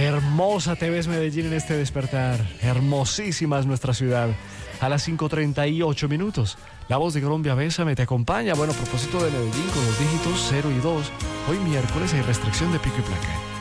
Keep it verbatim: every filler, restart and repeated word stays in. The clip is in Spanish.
Hermosa te ves, Medellín, en este despertar. Hermosísima es nuestra ciudad. A las cinco treinta y ocho minutos. La voz de Colombia, Bésame, te acompaña. Bueno, a propósito de Medellín, con los dígitos cero y dos. Hoy miércoles hay restricción de pico y placa.